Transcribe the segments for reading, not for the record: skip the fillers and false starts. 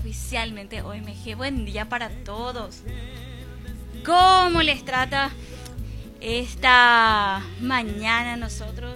oficialmente OMG. Buen día para todos. ¿Cómo les trata esta mañana nosotros?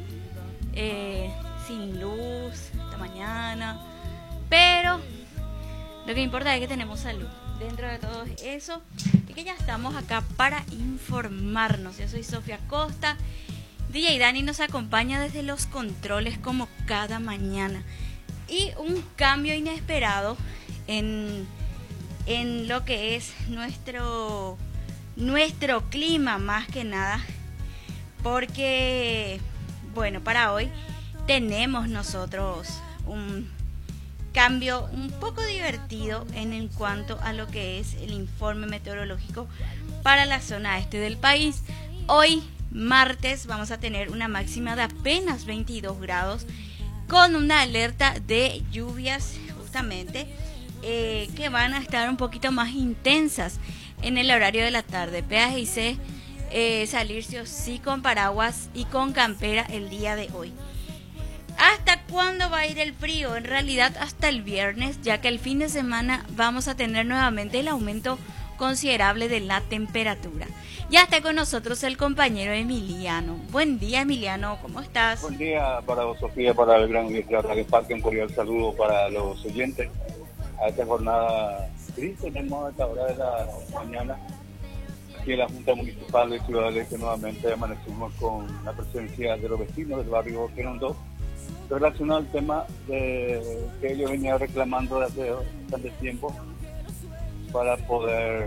Sin luz esta mañana, pero lo que importa es que tenemos salud dentro de todo eso y que ya estamos acá para informarnos. Yo soy Sofía Costa. DJ Dani nos acompaña desde los controles como cada mañana. Y un cambio inesperado en lo que es nuestro clima, más que nada, porque bueno, para hoy tenemos nosotros un cambio un poco divertido en cuanto a lo que es el informe meteorológico para la zona este del país. Hoy martes vamos a tener una máxima de apenas 22 grados con una alerta de lluvias justamente que van a estar un poquito más intensas en el horario de la tarde. PAGC salir sí o sí con paraguas y con campera el día de hoy. ¿Hasta cuándo va a ir el frío? En realidad hasta el viernes, ya que el fin de semana vamos a tener nuevamente el aumento considerable de la temperatura. Ya está con nosotros el compañero Emiliano. Buen día, Emiliano, ¿cómo estás? Buen día para vos, Sofía, para el gran audiencia de Radio Parque. Un cordial saludo para los oyentes a esta jornada gris. Tenemos a esta hora de la mañana aquí en la Junta Municipal de Ciudad del Este. Nuevamente amanecimos con la presencia de los vecinos del barrio Boquerón 2 relacionado al tema que ellos venían reclamando desde bastante tiempo para poder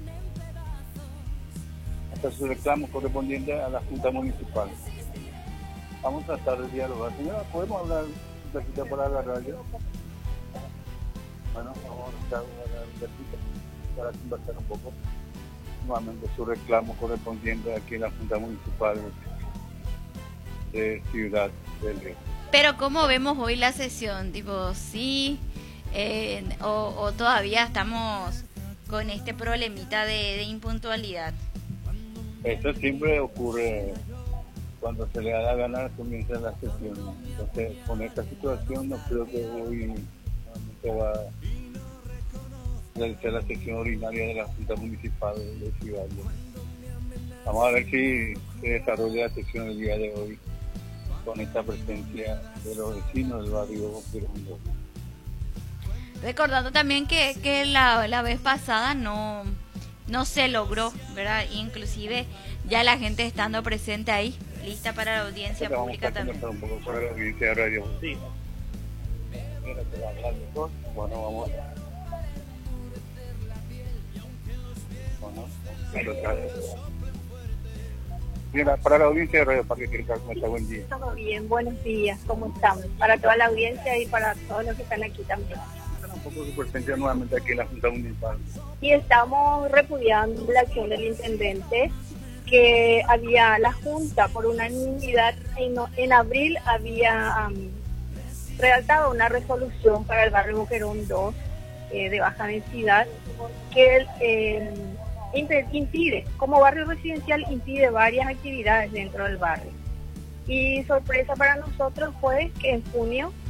hacer su reclamo correspondiente a la Junta Municipal. Vamos a tratar de dialogar. Señora, ¿podemos hablar un ratito para la radio? Bueno, vamos a hablar un ratito para conversar un poco. Nuevamente su reclamo correspondiente aquí en la Junta Municipal de Ciudad del Este. Pero ¿cómo vemos hoy la sesión? Tipo, sí, o todavía estamos con este problemita de impuntualidad. Esto siempre ocurre cuando se le da la gana, comienza la sesión. Entonces, con esta situación no creo que hoy se va a realizar la sesión ordinaria de la Junta Municipal de Ciudad. Vamos a ver si se desarrolla la sesión el día de hoy con esta presencia de los vecinos del barrio Boquerón 2. Recordando también que la vez pasada no se logró, ¿verdad? Inclusive ya la gente estando presente ahí, lista para la audiencia pública también. Vamos a conversar un poco sobre la audiencia de radio. Sí. Bueno, vamos a... Mira, para la audiencia de Radio Parque, buen día. Todo bien, buenos días, ¿cómo estamos? Para toda la audiencia y para todos los que están aquí también. Un poco su presencia nuevamente aquí en la Junta Municipal. Y estamos repudiando la acción del intendente, que había la Junta por unanimidad en abril había redactado una resolución para el barrio Boquerón 2 de baja densidad que impide, como barrio residencial, impide varias actividades dentro del barrio. Y sorpresa para nosotros fue que en junio